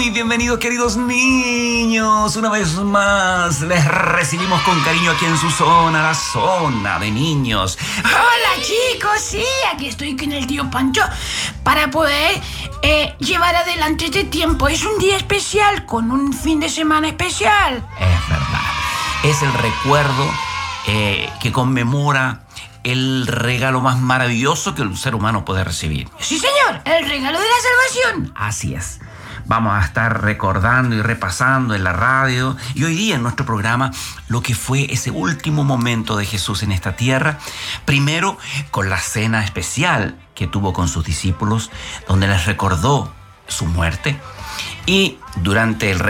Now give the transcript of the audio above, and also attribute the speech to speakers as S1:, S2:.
S1: Muy bienvenidos, queridos niños. Una vez más les recibimos con cariño aquí en su zona, la zona de niños.
S2: Hola chicos, sí, aquí estoy con el tío Pancho para poder llevar adelante este tiempo. Es un día especial con un fin de semana especial.
S1: Es verdad, es el recuerdo que conmemora el regalo más maravilloso que un ser humano puede recibir.
S2: Sí señor, el regalo de la salvación.
S1: Así es. Vamos a estar recordando y repasando en la radio y hoy día en nuestro programa lo que fue ese último momento de Jesús en esta tierra. Primero con la cena especial que tuvo con sus discípulos, donde les recordó su muerte, y durante el